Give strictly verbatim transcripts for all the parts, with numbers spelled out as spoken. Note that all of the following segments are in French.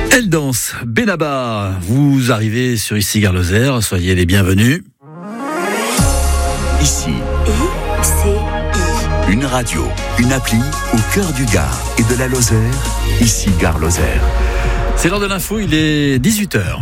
Elle danse, Benabar, vous arrivez sur Ici Gare Lozère, soyez les bienvenus. Ici, I C I. une radio, une appli au cœur du Gard et de la Lozère. Ici Gare Lozère. C'est l'heure de l'info, il est dix-huit heures.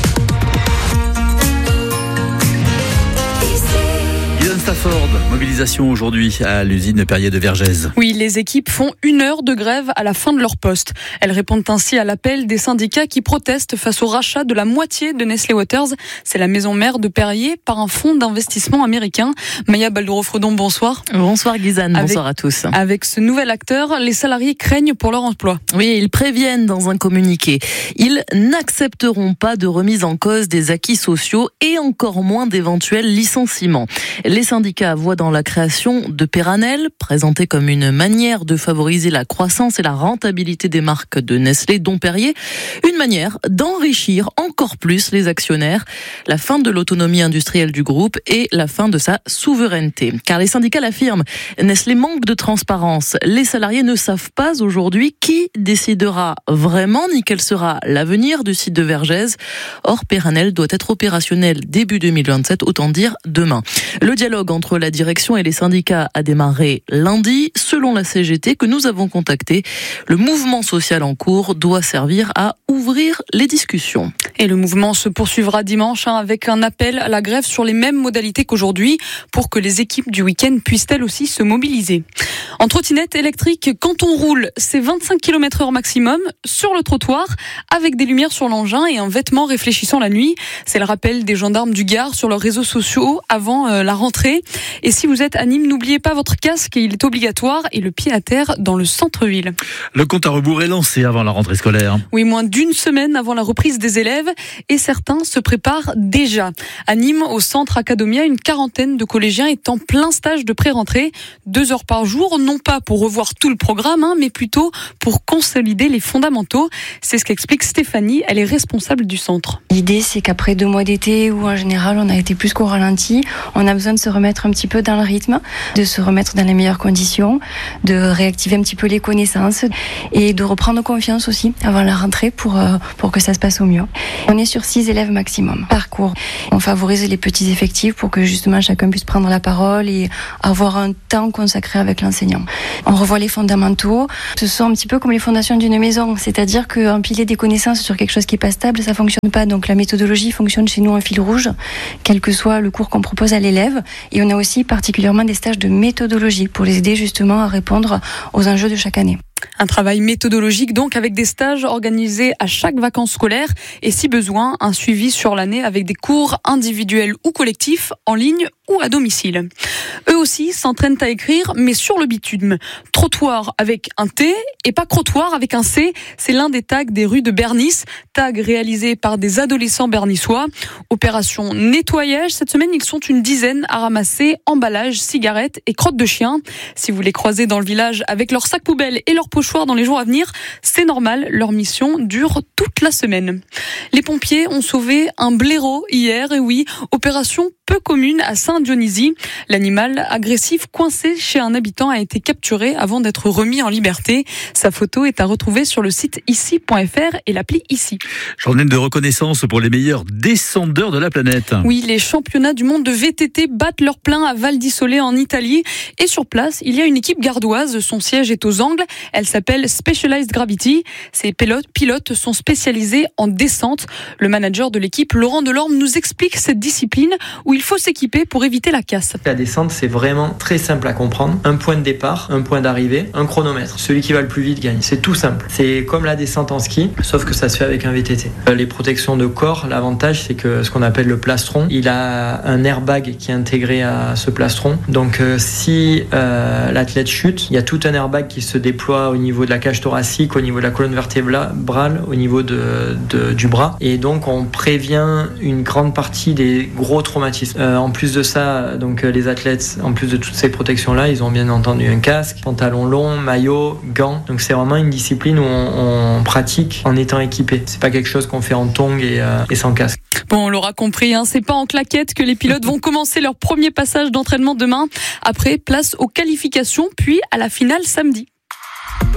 Stafford, mobilisation aujourd'hui à l'usine Perrier de Vergès. Oui, les équipes font une heure de grève à la fin de leur poste. Elles répondent ainsi à l'appel des syndicats qui protestent face au rachat de la moitié de Nestlé Waters. C'est la maison mère de Perrier par un fonds d'investissement américain. Maya Baldouro-Fredon, bonsoir. Bonsoir Guysanne, avec, bonsoir à tous. Avec ce nouvel acteur, les salariés craignent pour leur emploi. Oui, ils préviennent dans un communiqué. Ils n'accepteront pas de remise en cause des acquis sociaux et encore moins d'éventuels licenciements. Les syndicats voient dans la création de Peranel, présentée comme une manière de favoriser la croissance et la rentabilité des marques de Nestlé, dont Perrier, une manière d'enrichir encore plus les actionnaires, la fin de l'autonomie industrielle du groupe et la fin de sa souveraineté. Car les syndicats l'affirment, Nestlé manque de transparence. Les salariés ne savent pas aujourd'hui qui décidera vraiment ni quel sera l'avenir du site de Vergès. Or, Peranel doit être opérationnel début deux mille vingt-sept, autant dire demain. Le dialogue entre la direction et les syndicats a démarré lundi. Selon la C G T que nous avons contacté, le mouvement social en cours doit servir à ouvrir les discussions. Et le mouvement se poursuivra dimanche hein, avec un appel à la grève sur les mêmes modalités qu'aujourd'hui pour que les équipes du week-end puissent elles aussi se mobiliser. En trottinette électrique, quand on roule, c'est vingt-cinq kilomètres heure maximum sur le trottoir avec des lumières sur l'engin et un vêtement réfléchissant la nuit. C'est le rappel des gendarmes du Gard sur leurs réseaux sociaux avant euh, la rentrée. Et si vous êtes à Nîmes, n'oubliez pas votre casque, il est obligatoire et le pied à terre dans le centre-ville. Le compte à rebours est lancé avant la rentrée scolaire. Oui, moins d'une semaine avant la reprise des élèves et certains se préparent déjà. À Nîmes, au centre Academia, une quarantaine de collégiens est en plein stage de pré-rentrée. Deux heures par jour, non pas pour revoir tout le programme, hein, mais plutôt pour consolider les fondamentaux. C'est ce qu'explique Stéphanie, elle est responsable du centre. L'idée, c'est qu'après deux mois d'été où en général on a été plus qu'au ralenti, on a besoin de se remettre un petit peu dans le rythme, de se remettre dans les meilleures conditions, de réactiver un petit peu les connaissances et de reprendre confiance aussi avant la rentrée pour, euh, pour que ça se passe au mieux. On est sur six élèves maximum par cours. On favorise les petits effectifs pour que justement chacun puisse prendre la parole et avoir un temps consacré avec l'enseignant. On revoit les fondamentaux. Ce sont un petit peu comme les fondations d'une maison, c'est-à-dire qu'empiler des connaissances sur quelque chose qui n'est pas stable, ça ne fonctionne pas. Donc la méthodologie fonctionne chez nous en fil rouge, quel que soit le cours qu'on propose à l'élève. Et on a aussi particulièrement des stages de méthodologie pour les aider justement à répondre aux enjeux de chaque année. Un travail méthodologique donc avec des stages organisés à chaque vacances scolaires et si besoin, un suivi sur l'année avec des cours individuels ou collectifs en ligne ou à domicile. Eux aussi s'entraînent à écrire mais sur le bitume. Trottoir avec un T et pas crottoir avec un C, c'est l'un des tags des rues de Bernis, tag réalisé par des adolescents bernissois. Opération nettoyage, cette semaine ils sont une dizaine à ramasser emballages, cigarettes et crottes de chiens. Si vous les croisez dans le village avec leurs sacs poubelles et leurs pochoirs dans les jours à venir, c'est normal, leur mission dure toute la semaine. Les pompiers ont sauvé un blaireau hier, et oui, opération peu commune à Saint-Dionysie. L'animal agressif coincé chez un habitant a été capturé avant d'être remis en liberté. Sa photo est à retrouver sur le site ici point f r et l'appli Ici. Journée de reconnaissance pour les meilleurs descendeurs de la planète. Oui, les championnats du monde de V T T battent leur plein à Val di Sole en Italie. Et sur place, il y a une équipe gardoise. Son siège est aux Angles. Elle s'appelle Specialized Gravity. Ces pilotes, pilotes sont spécialisés en descente. Le manager de l'équipe, Laurent Delorme, nous explique cette discipline où il faut s'équiper pour éviter la casse. La descente, c'est vraiment très simple à comprendre. Un point de départ, un point d'arrivée, un chronomètre. Celui qui va le plus vite gagne. C'est tout simple. C'est comme la descente en ski, sauf que ça se fait avec un V T T. Les protections de corps, l'avantage, c'est que ce qu'on appelle le plastron, il a un airbag qui est intégré à ce plastron. Donc, euh, si euh, l'athlète chute, il y a tout un airbag qui se déploie au niveau de la cage thoracique, au niveau de la colonne vertébrale, au niveau de, de, du bras. Et donc, on prévient une grande partie des gros traumatismes. Euh, en plus de ça, donc les athlètes, en plus de toutes ces protections-là, ils ont bien entendu un casque, pantalon long, maillot, gants. Donc, c'est vraiment une discipline où on, on pratique en étant équipé. C'est pas quelque chose qu'on fait en tongs et, euh, et sans casque. Bon, on l'aura compris, hein, c'est pas en claquette que les pilotes vont commencer leur premier passage d'entraînement demain. Après, place aux qualifications, puis à la finale samedi.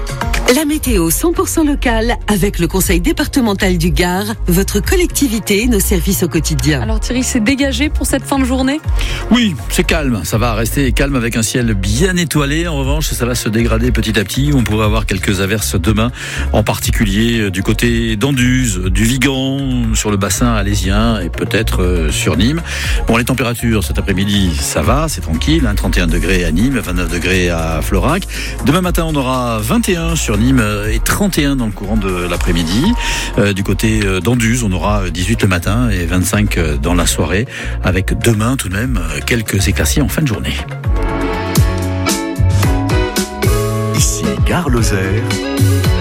La météo cent pour cent locale avec le conseil départemental du Gard, votre collectivité, nos services au quotidien. Alors Thierry, c'est dégagé pour cette fin de journée ? Oui, c'est calme. Ça va rester calme avec un ciel bien étoilé. En revanche, ça va se dégrader petit à petit. On pourrait avoir quelques averses demain, en particulier du côté d'Anduze, du Vigan, sur le bassin alésien et peut-être sur Nîmes. Bon, les températures cet après-midi, ça va, c'est tranquille. Hein, trente et un degrés à Nîmes, vingt-neuf degrés à Florac. Demain matin, on aura vingt et un sur Nîmes et trente et un dans le courant de l'après-midi. Euh, du côté d'Anduze, on aura dix-huit le matin et vingt-cinq dans la soirée, avec demain tout de même quelques éclaircies en fin de journée. Ici Gare Lozère.